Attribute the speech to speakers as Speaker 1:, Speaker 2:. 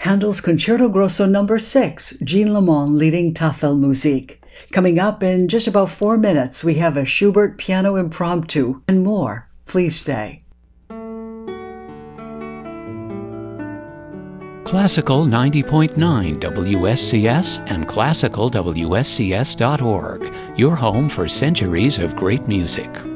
Speaker 1: Handel's Concerto Grosso No. 6, Jean Lemon leading Tafelmusik. Coming up in just about 4 minutes, we have a Schubert piano impromptu and more. Please stay.
Speaker 2: Classical 90.9 WSCS and classicalwscs.org, your home for centuries of great music.